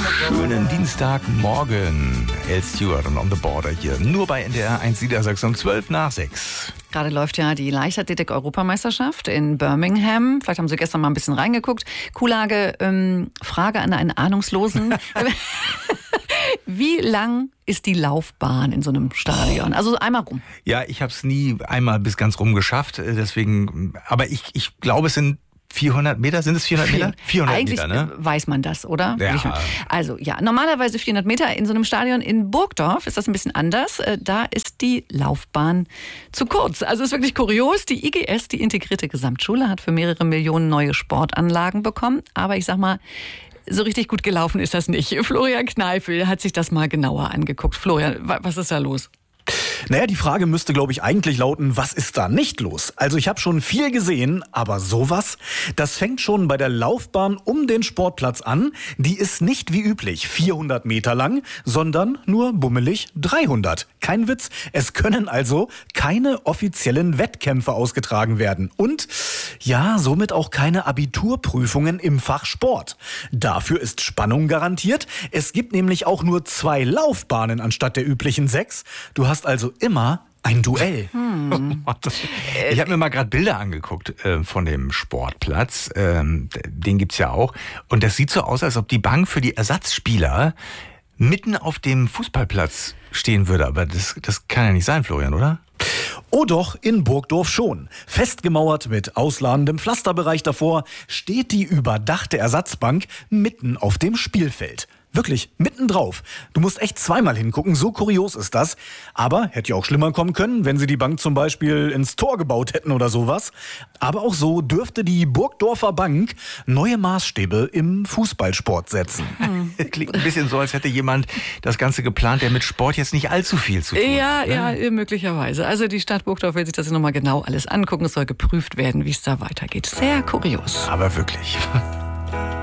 Schönen Dienstagmorgen. El Stewart und On the Border hier. Nur bei NDR 1 Niedersachsen um 6:12. Gerade läuft ja die Leichtathletik-Europameisterschaft in Birmingham. Vielleicht haben Sie gestern mal ein bisschen reingeguckt. Kuhlage, Frage an einen Ahnungslosen. Wie lang ist die Laufbahn in so einem Stadion? Also einmal rum. Ja, ich habe es nie einmal bis ganz rum geschafft. Deswegen, aber ich glaube, es sind 400 Meter? Sind es 400 Meter? 400 Eigentlich Meter, ne? weiß man das, oder? Ja. Also ja, normalerweise 400 Meter in so einem Stadion. In Burgdorf ist das ein bisschen anders. Da ist die Laufbahn zu kurz. Also ist wirklich kurios. Die IGS, die Integrierte Gesamtschule, hat für mehrere Millionen neue Sportanlagen bekommen. Aber ich sag mal, so richtig gut gelaufen ist das nicht. Florian Kneifel hat sich das mal genauer angeguckt. Florian, was ist da los? Naja, die Frage müsste, glaube ich, eigentlich lauten, was ist da nicht los? Also ich habe schon viel gesehen, aber sowas, das fängt schon bei der Laufbahn um den Sportplatz an. Die ist nicht wie üblich 400 Meter lang, sondern nur bummelig 300. Kein Witz, es können also keine offiziellen Wettkämpfe ausgetragen werden. Und ja, somit auch keine Abiturprüfungen im Fach Sport. Dafür ist Spannung garantiert. Es gibt nämlich auch nur 2 Laufbahnen anstatt der üblichen 6. Du hast also immer ein Duell. Ich habe mir mal gerade Bilder angeguckt von dem Sportplatz. Den gibt's ja auch. Und das sieht so aus, als ob die Bank für die Ersatzspieler mitten auf dem Fußballplatz stehen würde. Aber das kann ja nicht sein, Florian, oder? Oh doch, in Burgdorf schon. Festgemauert mit ausladendem Pflasterbereich davor steht die überdachte Ersatzbank mitten auf dem Spielfeld. Wirklich, mitten drauf. Du musst echt zweimal hingucken, so kurios ist das. Aber hätte ja auch schlimmer kommen können, wenn sie die Bank zum Beispiel ins Tor gebaut hätten oder sowas. Aber auch so dürfte die Burgdorfer Bank neue Maßstäbe im Fußballsport setzen. Klingt ein bisschen so, als hätte jemand das Ganze geplant, der mit Sport jetzt nicht allzu viel zu tun hat. Ja, möglicherweise. Also die Stadt Burgdorf will sich das nochmal genau alles angucken. Es soll geprüft werden, wie es da weitergeht. Sehr kurios. Aber wirklich.